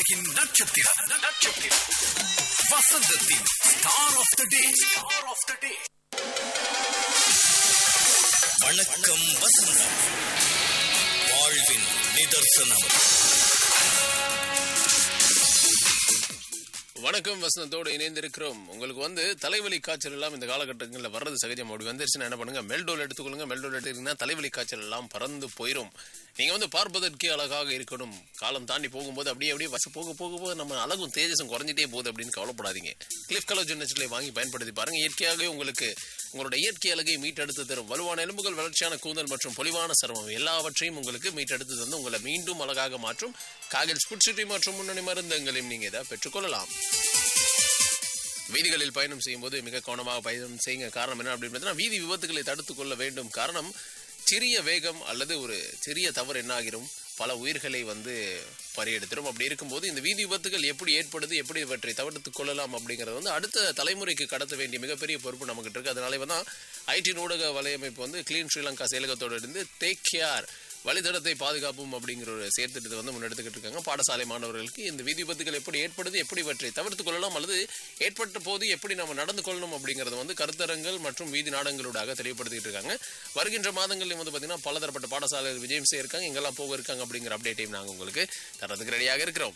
உலகின் நட்சத்திரம் நட்சத்திரம் வசந்தத்தின் star of the day star of the டே. வணக்கம் வசந்தம், வாழ்வின் நிதர்சனம். வணக்கம் வசந்தத்தோடு இணைந்திருக்கிறோம். உங்களுக்கு தலைவலி காய்ச்சல் எல்லாம் இந்த காலகட்டங்களில் வர்றது சகஜம். அப்படி வந்துருச்சுன்னா என்ன பண்ணுங்க, மெல்டோல் எடுத்துக்கொள்ளுங்க. மெல்டோல் எடுத்துக்கிட்டீங்கன்னா தலைவலி காய்ச்சல் எல்லாம் பறந்து போயிடும். நீங்க பார்ப்பதற்கே அழகாக இருக்கணும். காலம் தாண்டி போகும்போது அப்படியே போக போகும்போது நம்ம அழகும் தேஜஸும் குறைஞ்சிட்டே போகுது அப்படின்னு கவலைப்படாதீங்க. கிளிஃப் கலோஜன் நேச்சுரலை வாங்கி பயன்படுத்தி பாருங்க. இயற்கையாகவே உங்களுக்கு உங்களோட இயற்கை அழகை மீட்டெடுத்து தரும். வலுவான எலும்புகள், வளர்ச்சியான கூந்தல் மற்றும் பொலிவான சருமம் எல்லாவற்றையும் உங்களுக்கு மீட்டெடுத்து தந்து உங்களை மீண்டும் அழகாக மாற்றும் காகில் ஸ்புட் சிட்டி மற்றும் முன்னணி மருந்தங்களையும் நீங்க இதை பெற்றுக்கொள்ளலாம். வீதிகளில் பயணம் செய்யும் போது மிக கவனமாக பயணம் செய்யுங்க. காரணம் என்ன அப்படின்னு வீதி விபத்துகளை தடுத்துக் கொள்ள வேண்டும். காரணம், சிறிய வேகம் அல்லது ஒரு சிறிய தவறு என்ன ஆகிரும், பல உயிர்களை பறியெடுத்துரும். அப்படி இருக்கும்போது இந்த வீதி விபத்துகள் எப்படி ஏற்படுது, எப்படி இவற்றை தவிர்த்துக் கொள்ளலாம் அப்படிங்கிறது அடுத்த தலைமுறைக்கு கடத்த வேண்டிய மிகப்பெரிய பொறுப்பு நமக்கு இருக்கு. அதனால ஐடி ஊடக வலையமைப்பு கிளீன் ஸ்ரீலங்கா செயலகத்தோடு இருந்து டேக் கேர் வழித்தடத்தை பாதுகாப்பும் அப்படிங்கிற ஒரு செயற்திட்டத்தை முன்னெடுத்துக்கிட்டு இருக்காங்க. பாடசாலை மாணவர்களுக்கு இந்த வீதி விபத்துகள் எப்படி ஏற்படுது, எப்படி இவற்றை தவிர்த்துக் கொள்ளலாம் அல்லது ஏற்பட்ட போது எப்படி நம்ம நடந்து கொள்ளணும் அப்படிங்கறது கருத்தரங்கள் மற்றும் வீதி நாடங்களூடாக தெளிவுபடுத்திட்டு இருக்காங்க. வருகின்ற மாதங்களில் பார்த்தீங்கன்னா பலதரப்பட்ட பாடசாலைகள் விஜயம் செய்ய இருக்காங்க, எங்கெல்லாம் போக இருக்காங்க அப்படிங்கிற அப்டேட்டையும் நாங்கள் உங்களுக்கு தரதுக்கு ரெடியாக இருக்கிறோம்.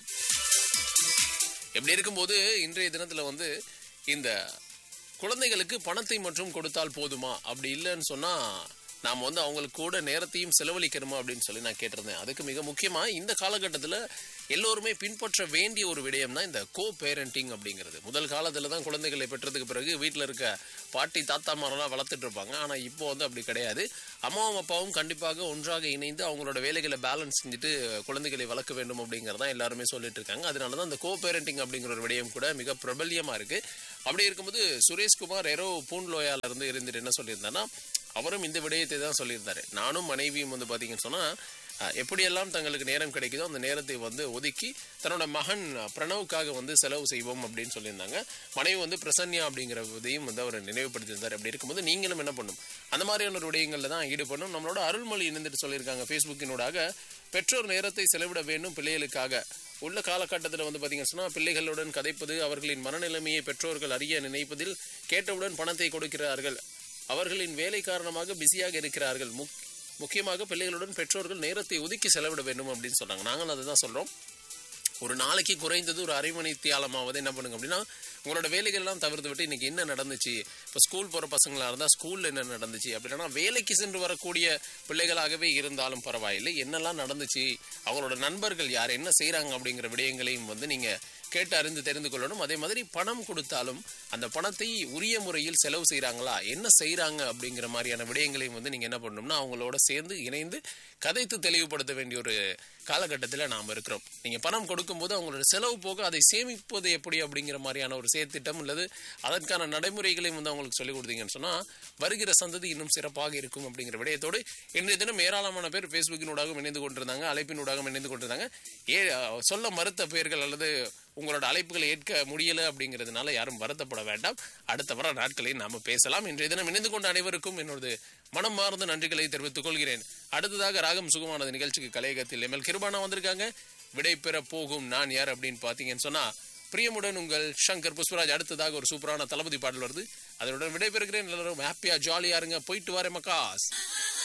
எப்படி இருக்கும்போது இன்றைய தினத்துல இந்த குழந்தைகளுக்கு பணத்தை மட்டும் கொடுத்தால் போதுமா, அப்படி இல்லைன்னு சொன்னா நாம் அவங்களுக்கு கூட நேரத்தையும் செலவழிக்கணுமா அப்படின்னு சொல்லி நான் கேட்டிருந்தேன். அதுக்கு மிக முக்கியமா இந்த காலகட்டத்தில் எல்லோருமே பின்பற்ற வேண்டிய ஒரு விடயம் தான் இந்த கோ பேரண்டிங் அப்படிங்கிறது. முதல் காலத்துல தான் குழந்தைகளை பெற்றதுக்கு பிறகு வீட்டில் இருக்க பாட்டி தாத்தாமாரெல்லாம் வளர்த்துட்டு இருப்பாங்க. ஆனால் இப்போ அப்படி கிடையாது. அம்மாவும் அப்பாவும் கண்டிப்பாக ஒன்றாக இணைந்து அவங்களோட வேலைகளை பேலன்ஸ் செஞ்சுட்டு குழந்தைகளை வளர்க்க வேண்டும் அப்படிங்கிறதான் எல்லாருமே சொல்லிட்டு இருக்காங்க. அதனால தான் இந்த கோ பேரண்டிங் அப்படிங்கிற ஒரு விடயம் கூட மிக பிரபல்யமா இருக்கு. அப்படி இருக்கும்போது சுரேஷ்குமார் எரோ பூன்லோயால இருந்துட்டு என்ன சொல்லியிருந்தாருன்னா, அவரும் இந்த விடயத்தை தான் சொல்லியிருந்தாரு. நானும் மனைவியும் பார்த்தீங்கன்னு சொன்னா எப்படியெல்லாம் தங்களுக்கு நேரம் கிடைக்குதோ அந்த நேரத்தை ஒதுக்கி தன்னோட மகன் பிரணவுக்காக செலவு செய்வோம் அப்படின்னு சொல்லியிருந்தாங்க. மனைவி பிரசன்யா அப்படிங்கிறதையும் அவர் நினைவுபடுத்தியிருந்தார். அப்படி இருக்கும்போது நீங்களும் என்ன பண்ணும், அந்த மாதிரியான ஒரு விடயங்கள்ல தான் ஈடுபடணும். நம்மளோட அருள்மொழி இணைந்துட்டு சொல்லியிருக்காங்க ஃபேஸ்புக்கினூடாக, பெற்றோர் நேரத்தை செலவிட வேண்டும் பிள்ளைகளுக்காக. உள்ள காலகட்டத்தில் பார்த்தீங்கன்னு சொன்னா பிள்ளைகளுடன் கதைப்பது, அவர்களின் மனநிலைமையை பெற்றோர்கள் அறிய நினைப்பதில் கேட்டவுடன் பணத்தை கொடுக்கிறார்கள். அவர்களின் வேலை காரணமாக பிஸியாக இருக்கிறார்கள். முக்கியமாக பிள்ளைகளுடன் பெற்றோர்கள் நேரத்தை ஒதுக்கி செலவிட வேண்டும் அப்படின்னு சொன்னாங்க. நாங்கள் அதை தான் சொல்றோம். ஒரு நாளைக்கு குறைந்தது ஒரு அரை மணி தியாலமாவது என்ன பண்ணுங்க அப்படின்னா, உங்களோட வேலைகள் எல்லாம் தவிர்த்து விட்டு இன்னைக்கு என்ன நடந்துச்சு, இப்போ ஸ்கூல் போகிற பசங்களாக இருந்தால் ஸ்கூலில் என்ன நடந்துச்சு, அப்படின்னா வேலைக்கு சென்று வரக்கூடிய பிள்ளைகளாகவே இருந்தாலும் பரவாயில்லை, என்னெல்லாம் நடந்துச்சு, அவங்களோட நண்பர்கள் யார் என்ன செய்கிறாங்க அப்படிங்கிற விடயங்களையும் நீங்கள் கேட்டு அறிந்து தெரிந்து கொள்ளணும். அதே மாதிரி பணம் கொடுத்தாலும் அந்த பணத்தை உரிய முறையில் செலவு செய்கிறாங்களா, என்ன செய்கிறாங்க அப்படிங்கிற மாதிரியான விடயங்களையும் நீங்கள் என்ன பண்ணணும்னா அவங்களோட சேர்ந்து இணைந்து கதைத்து தெளிவுபடுத்த வேண்டிய ஒரு காலகட்டத்தில் நாம் இருக்கிறோம். நீங்கள் பணம் கொடுக்கும்போது அவங்களோட செலவு போக அதை சேமிப்பது எப்படி அப்படிங்கிற மாதிரியான ஒரு செயற்திட்டம் அல்லது அதற்கான நடைமுறைகளையும் அவங்களுக்கு சொல்லிக் கொடுத்தீங்கன்னு சொன்னால் வருகிற சந்ததி இன்னும் சிறப்பாக இருக்கும் அப்படிங்கிற விடயத்தோடு இன்றைய தினம் ஏராளமான பேர் ஃபேஸ்புக்கினூடாகவும் இணைந்து கொண்டிருந்தாங்க, அழைப்பினூடாகவும் இணைந்து கொண்டிருந்தாங்க. சொல்ல மறுத்த பெயர்கள் அல்லது உங்களோட அழைப்புகளை ஏற்க முடியல அப்படிங்கிறதுனால யாரும் வருத்தப்பட வேண்டாம். அடுத்த வர நாட்களில் நாம பேசலாம். இன்றைய தினம் இணைந்து கொண்ட அனைவருக்கும் என்னோட மனம் மார்ந்த நன்றிகளை தெரிவித்துக் கொள்கிறேன். அடுத்ததாக ராகம் சுகமானது நிகழ்ச்சிக்கு கலையகத்தில் எம்எல் கிருபானா வந்திருக்காங்க. விடை பெற போகும் நான் யார் அப்படின்னு பாத்தீங்கன்னு சொன்னா பிரியமுடன் உங்கள் சங்கர் புஷ்பராஜ். அடுத்ததாக ஒரு சூப்பரான தளபதி பாடல் வருது, அதனுடன் விடைபெறுகிறேன். எல்லாரும் ஹாப்பியா ஜாலியா இருங்க. போயிட்டு வரேன் மக்காஸ்.